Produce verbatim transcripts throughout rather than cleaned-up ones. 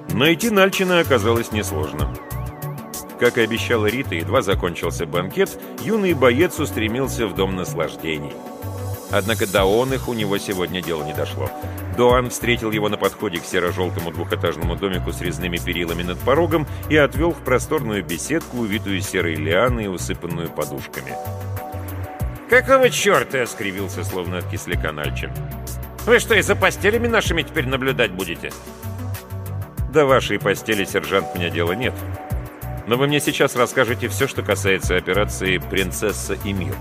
Найти Нальчина оказалось несложно. Как и обещала Рита, едва закончился банкет, юный боец устремился в дом наслаждений. Однако до оных у него сегодня дело не дошло. Доан встретил его на подходе к серо-желтому двухэтажному домику с резными перилами над порогом и отвел в просторную беседку, увитую серой лианой и усыпанную подушками. «Какого черта?» — скривился, словно от кисляка Нальчин. «Вы что, и за постелями нашими теперь наблюдать будете?» «До вашей постели, сержант, мне дела нет. Но вы мне сейчас расскажете все, что касается операции «Принцесса и мир».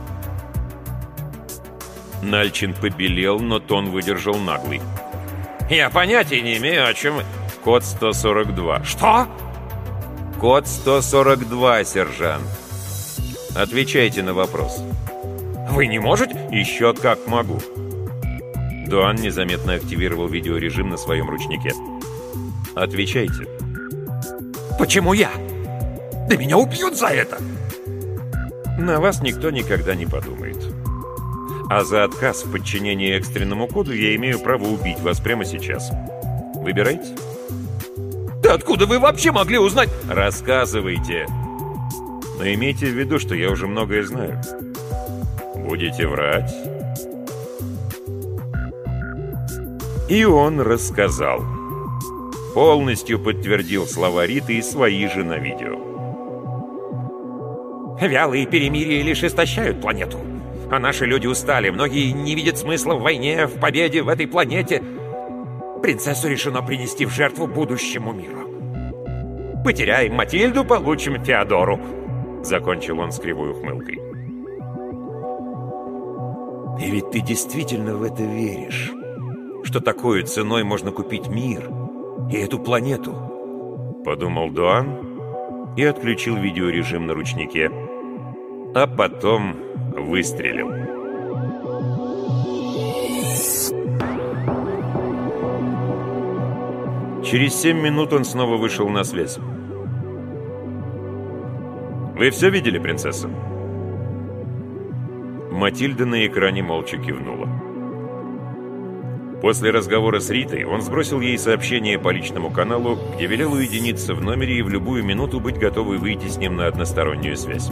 Нальчин побелел, но тон выдержал наглый. «Я понятия не имею, о чем вы...» «Код сто сорок два». «Что?» «Код сто сорок два, сержант. Отвечайте на вопрос». «Вы не можете?» «Еще как могу». Доан незаметно активировал видеорежим на своем ручнике. «Отвечайте». «Почему я? Да меня убьют за это!» «На вас никто никогда не подумает. А за отказ в подчинении экстренному коду я имею право убить вас прямо сейчас. Выбирайте». «Да откуда вы вообще могли узнать?» «Рассказывайте. Но имейте в виду, что я уже многое знаю. Будете врать?» И он рассказал. Полностью подтвердил слова Риты и свои же на видео. «Вялые перемирия лишь истощают планету. А наши люди устали. Многие не видят смысла в войне, в победе, в этой планете. Принцессу решено принести в жертву будущему миру. Потеряем Матильду, получим Феодору», — закончил он с кривой ухмылкой. «И ведь ты действительно в это веришь, что такой ценой можно купить мир и эту планету?» — подумал Доан и отключил видеорежим на ручнике, а потом выстрелил. Через семь минут он снова вышел на связь. «Вы все видели, принцесса?» Матильда на экране молча кивнула. После разговора с Ритой он сбросил ей сообщение по личному каналу, где велел уединиться в номере и в любую минуту быть готовой выйти с ним на одностороннюю связь.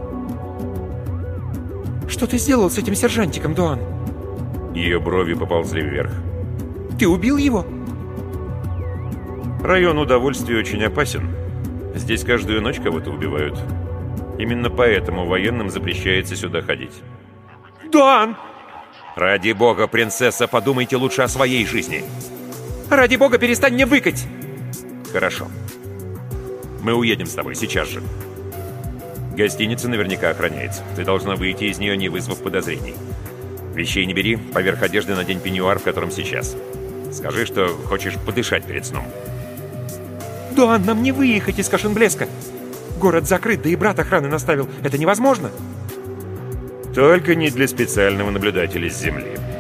«Что ты сделал с этим сержантиком, Доан?» Ее брови поползли вверх. «Ты убил его?» «Район удовольствия очень опасен. Здесь каждую ночь кого-то убивают. Именно поэтому военным запрещается сюда ходить». «Доан!» «Ради бога, принцесса, подумайте лучше о своей жизни». «Ради бога, перестань мне выкать!» «Хорошо. Мы уедем с тобой сейчас же. Гостиница наверняка охраняется. Ты должна выйти из нее, не вызвав подозрений. Вещей не бери, поверх одежды надень пеньюар, в котором сейчас. Скажи, что хочешь подышать перед сном». «Доан, нам не выехать из Кашенблеска. Город закрыт, да и брат охраны наставил. Это невозможно». «Только не для специального наблюдателя с земли.